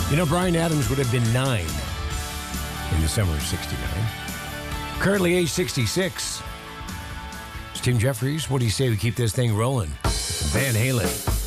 You know, Bryan Adams would have been 9 in the summer of 69. Currently age 66. It's Tim Jeffries. What do you say we keep this thing rolling? Van Halen.